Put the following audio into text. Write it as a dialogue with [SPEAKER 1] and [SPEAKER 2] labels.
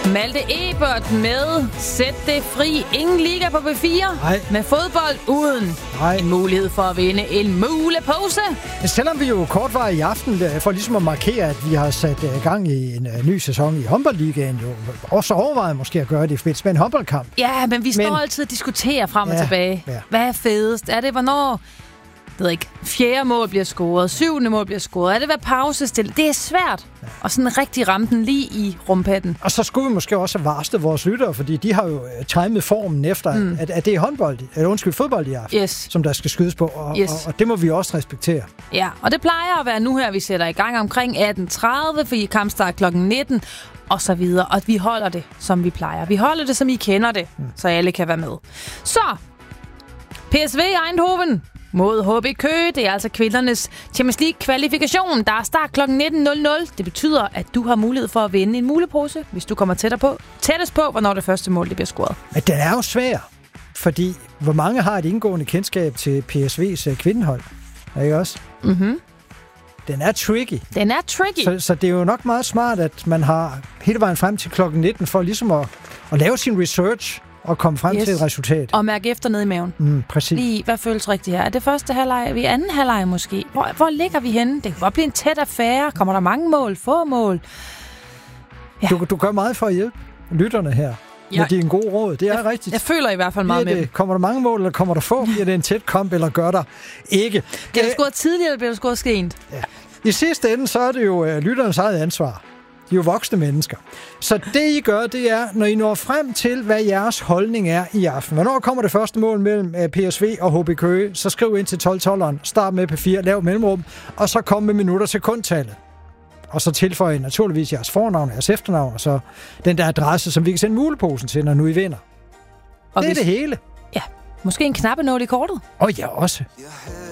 [SPEAKER 1] Malte Ebert med Sæt det fri. Ingen liga på B4.
[SPEAKER 2] Nej.
[SPEAKER 1] Med fodbold uden en mulighed for at vinde en mulepose.
[SPEAKER 2] Selvom vi jo kortvarigt i aften, for ligesom at markere, at vi har sat gang i en ny sæson i håndboldligaen, jo også overvejet måske at gøre det i forbindelse med en håndboldkamp.
[SPEAKER 1] Ja, men vi står altid og diskuterer frem og tilbage.
[SPEAKER 2] Ja.
[SPEAKER 1] Hvad er fedest? Er det, hvornår... Jeg ved ikke, 4. mål bliver scoret, 7. mål bliver scoret. Er det, hvad pause stille? Det er svært. Og sådan rigtig ramme den lige i rumpatten.
[SPEAKER 2] Og så skulle vi måske også have varslet vores lyttere, fordi de har jo timet formen efter, at det er fodbold i aften, som der skal skydes på. Og det må vi også respektere.
[SPEAKER 1] Ja, og det plejer at være nu her, vi sætter i gang omkring 18.30, fordi kampstart kl. 19, og så videre. Og vi holder det, som vi plejer. Vi holder det, som I kender det, så alle kan være med. Så, PSV Eindhoven mod HB Køge. Det er altså kvindernes Champions League-kvalifikation. Der er start kl. 19.00. Det betyder, at du har mulighed for at vinde en mulepose, hvis du kommer tættest på, hvornår det første mål det bliver scoret. Men
[SPEAKER 2] den er jo svær, fordi hvor mange har et indgående kendskab til PSV's kvindehold? Er ikke også?
[SPEAKER 1] Mhm.
[SPEAKER 2] Den er tricky.
[SPEAKER 1] Den er tricky.
[SPEAKER 2] Så det er jo nok meget smart, at man har hele vejen frem til kl. 19 for ligesom at lave sin research og komme frem til et resultat.
[SPEAKER 1] Og mærke efter ned i maven.
[SPEAKER 2] Præcis.
[SPEAKER 1] Lige, hvad føles rigtigt her? Er det første halvleg? Er vi anden halvleg måske? Hvor ligger vi henne? Det kan godt blive en tæt affære. Kommer der mange mål? Få mål?
[SPEAKER 2] Ja. Du gør meget for at hjælpe lytterne her. Ja. Med dine gode råd. Det er rigtigt.
[SPEAKER 1] Jeg føler i hvert fald meget med dem.
[SPEAKER 2] Kommer der mange mål, eller kommer der få? Bliver det en tæt kamp, eller gør der ikke?
[SPEAKER 1] Bliver der scoret tidligere, eller bliver der scoret skent?
[SPEAKER 2] Ja. I sidste ende, så er det jo lytternes eget ansvar. De er jo voksne mennesker. Så det, I gør, det er, når I når frem til, hvad jeres holdning er i aften. Hvornår kommer det første mål mellem PSV og HB Køge? Så skriv ind til 12-12'eren, start med P4, lav mellemrum, og så kom med minutter sekundtallet. Og så tilføjer I naturligvis jeres fornavn, jeres efternavn, og så den der adresse, som vi kan sende muleposen til, når nu I vinder. Og det er det hele.
[SPEAKER 1] Ja, måske en knappenål i kortet.
[SPEAKER 2] Ja, også.